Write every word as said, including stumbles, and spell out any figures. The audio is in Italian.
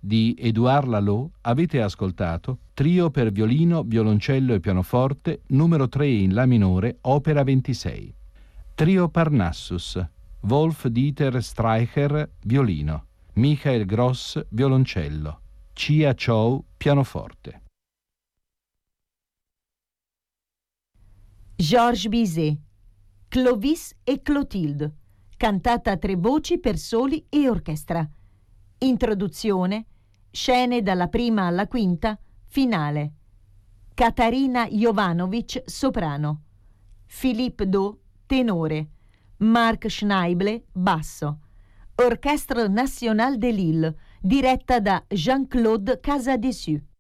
di Édouard Lalo avete ascoltato Trio per violino, violoncello e pianoforte, numero tre in La minore, opera ventisei. Trio Parnassus, Wolf-Dieter Streicher, violino, Michael Gross, violoncello, Chia Chow, pianoforte. Georges Bizet, Clovis e Clotilde, cantata a tre voci per soli e orchestra. Introduzione, scene dalla prima alla quinta, finale. Katarina Jovanovic, soprano. Philippe Do, tenore. Marc Schneible, basso. Orchestre Nationale de Lille, diretta da Jean-Claude Casadessus.